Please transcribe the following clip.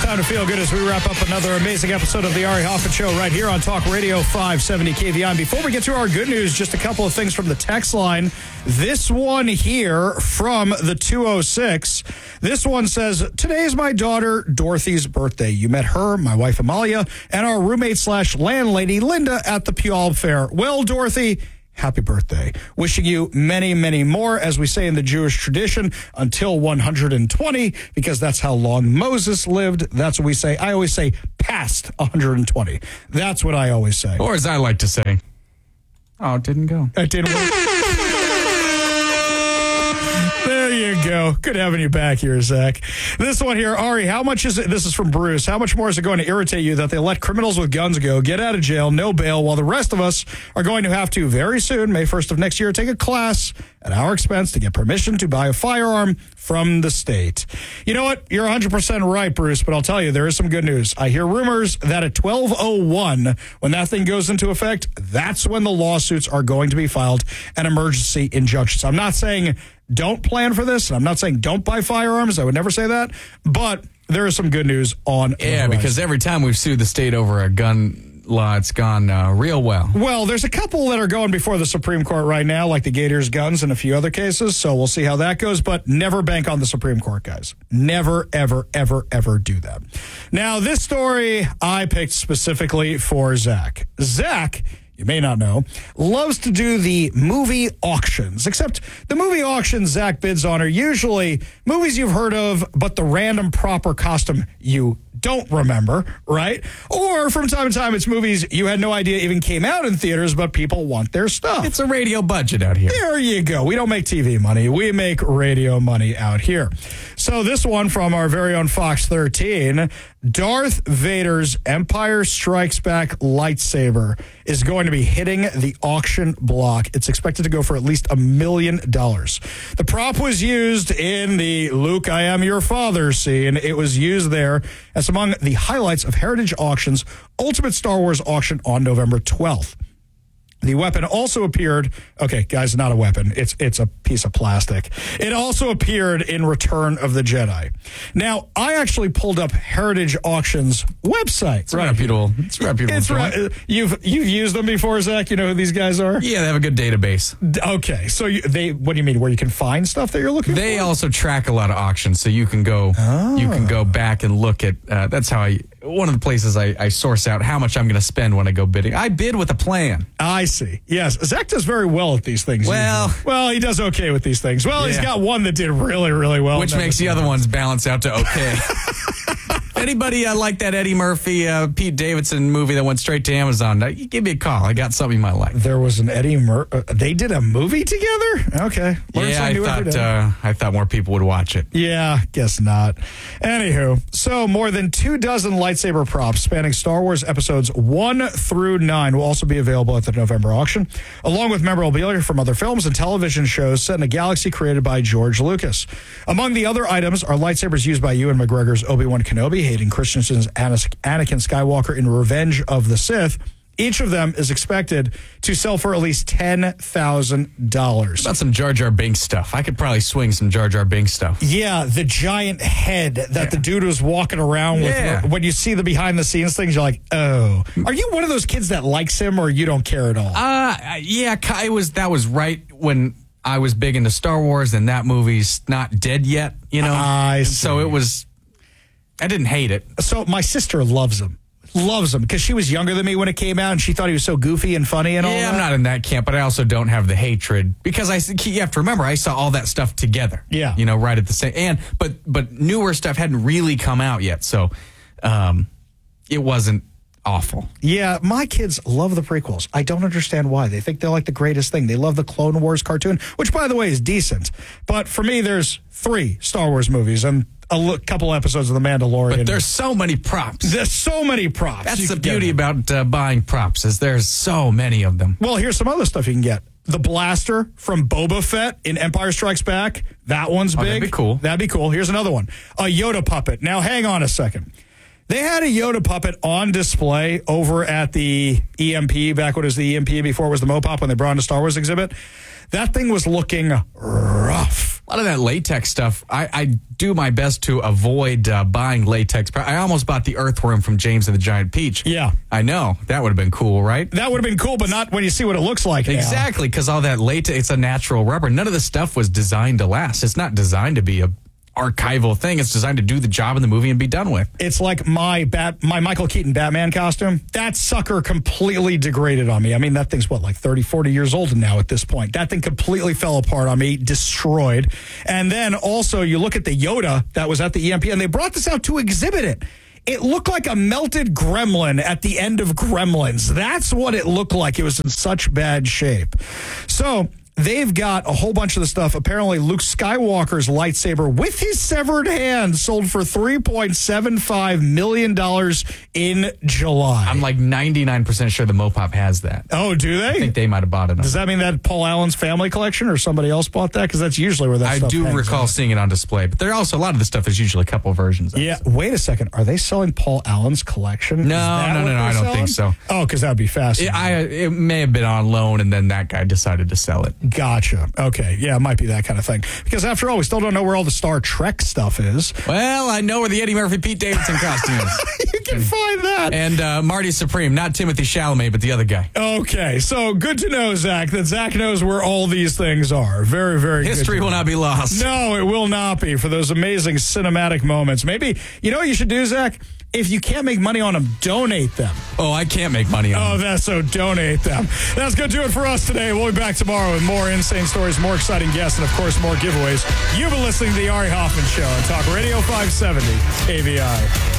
Time to feel good as we wrap up another amazing episode of the Ari Hoffman Show right here on Talk Radio 570 KVI. Before we get to our good news, just a couple of things from the text line. This one here from the 206. This one says, today is my daughter Dorothy's birthday. You met her, my wife Amalia, and our roommate/landlady Linda at the Puyallup Fair. Well, Dorothy, happy birthday. Wishing you many, many more, as we say in the Jewish tradition, until 120, because that's how long Moses lived. That's what we say. I always say past 120. That's what I always say. Or as I like to say, oh, it didn't go. It didn't work. There you go. Good having you back here, Zach. This one here, Ari, how much is it? This is from Bruce. How much more is it going to irritate you that they let criminals with guns go, get out of jail, no bail, while the rest of us are going to have to very soon, May 1st of next year, take a class at our expense to get permission to buy a firearm from the state? You know what? You're 100% right, Bruce, but I'll tell you, there is some good news. I hear rumors that at 12:01, when that thing goes into effect, that's when the lawsuits are going to be filed and emergency injunctions. I'm not saying don't plan for this. I'm not saying don't buy firearms. I would never say that. But there is some good news on the horizon. Because every time we've sued the state over a gun law, it's gone real well. Well, there's a couple that are going before the Supreme Court right now, like the Gators guns and a few other cases. So we'll see how that goes. But never bank on the Supreme Court, guys. Never, ever, ever, ever do that. Now, this story I picked specifically for Zach. Zach, you may not know, loves to do the movie auctions. Except the movie auctions Zach bids on are usually movies you've heard of, but the random prop or costume you don't remember, right? Or from time to time, it's movies you had no idea even came out in theaters, but people want their stuff. It's a radio budget out here. There you go. We don't make TV money. We make radio money out here. So this one from our very own Fox 13, Darth Vader's Empire Strikes Back lightsaber is going to be hitting the auction block. It's expected to go for at least $1 million. The prop was used in the Luke, I am your father scene. It was used there as among the highlights of Heritage Auction's Ultimate Star Wars auction on November 12th. The weapon also appeared, okay, guys, not a weapon. It's a piece of plastic. It also appeared in Return of the Jedi. Now, I actually pulled up Heritage Auction's website. It's reputable. It's reputable. You've used them before, Zach? You know who these guys are? Yeah, they have a good database. Okay, so what do you mean? Where you can find stuff that you're looking for? They also track a lot of auctions, so you can go back and look at. That's how one of the places I source out how much I'm going to spend when I go bidding. I bid with a plan. I see. Yes. Zach does very well at these things. Well, he does okay with these things. Well, He's got one that did really, really well. Which makes the other ones balance out to okay. Anybody like that Eddie Murphy, Pete Davidson movie that went straight to Amazon, give me a call. I got something you might like. There was an Eddie Murphy. They did a movie together? Okay. I thought more people would watch it. Yeah, guess not. Anywho, so more than 24 lightsaber props spanning Star Wars episodes 1 through 9 will also be available at the November auction, along with memorabilia from other films and television shows set in a galaxy created by George Lucas. Among the other items are lightsabers used by Ewan McGregor's Obi-Wan Kenobi, Hayden Christensen's Anakin Skywalker in Revenge of the Sith. Each of them is expected to sell for at least $10,000. About some Jar Jar Binks stuff. I could probably swing some Jar Jar Binks stuff. Yeah, the giant head that the dude was walking around with. When you see the behind-the-scenes things, you're like, oh. Are you one of those kids that likes him or you don't care at all? That was right when I was big into Star Wars, and that movie's not dead yet, you know? I see. So I didn't hate it. So my sister loves him. Because she was younger than me when it came out, and she thought he was so goofy and funny and all that. Yeah, I'm not in that camp, but I also don't have the hatred. Because you have to remember, I saw all that stuff together. Yeah. You know, right at the same... But newer stuff hadn't really come out yet, so it wasn't awful. Yeah, my kids love the prequels. I don't understand why. They think they're like the greatest thing. They love the Clone Wars cartoon, which, by the way, is decent. But for me, there's 3 Star Wars movies, and a couple episodes of The Mandalorian. But there's so many props. There's so many props. That's the beauty about buying props, is there's so many of them. Well, here's some other stuff you can get. The blaster from Boba Fett in Empire Strikes Back. That one's big. That'd be cool. That'd be cool. Here's another one. A Yoda puppet. Now, hang on a second. They had a Yoda puppet on display over at the EMP, back when it was the EMP, before it was the Mopop, when they brought in the Star Wars exhibit. That thing was looking rough. A lot of that latex stuff, I do my best to avoid buying latex. I almost bought the earthworm from James and the Giant Peach. Yeah. I know. That would have been cool, right? That would have been cool, but not when you see what it looks like now. Exactly, because all that latex, it's a natural rubber. None of the stuff was designed to last. It's not designed to be a archival thing. It's designed to do the job in the movie and be done with. It's like my Michael Keaton Batman costume. That sucker completely degraded on me. I mean, that thing's like 30, 40 years old now at this point. That thing completely fell apart on me, destroyed. And then also you look at the Yoda that was at the EMP, and they brought this out to exhibit it. It looked like a melted gremlin at the end of Gremlins. That's what it looked like. It was in such bad shape. So they've got a whole bunch of the stuff. Apparently, Luke Skywalker's lightsaber with his severed hand sold for $3.75 million in July. I'm like 99% sure the Mopop has that. Oh, do they? I think they might have bought it. Does that mean that Paul Allen's family collection or somebody else bought that? Because that's usually where that stuff I do hangs recall out. seeing it on display, but there are also a lot of the stuff. There's usually a couple versions of Yeah, wait a second. Are they selling Paul Allen's collection? No, I don't think so. Oh, because that would be fascinating. It may have been on loan, and then that guy decided to sell it. Gotcha. Okay. Yeah, it might be that kind of thing. Because after all, we still don't know where all the Star Trek stuff is. Well, I know where the Eddie Murphy, Pete Davidson costume is. You can find that. And Marty Supreme, not Timothy Chalamet, but the other guy. Okay. So good to know, Zach, that Zach knows where all these things are. Very, very good. History will not be lost. No, it will not be for those amazing cinematic moments. Maybe, you know what you should do, Zach? If you can't make money on them, donate them. Oh, I can't make money on them. So donate them. That's going to do it for us today. We'll be back tomorrow with more insane stories, more exciting guests, and, of course, more giveaways. You've been listening to The Ari Hoffman Show on Talk Radio 570 AVI.